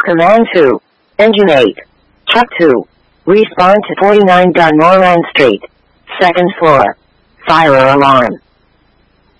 Command 2. Engine 8. Truck 2. Respond to 49 Moran Street. 2nd floor. Fire alarm.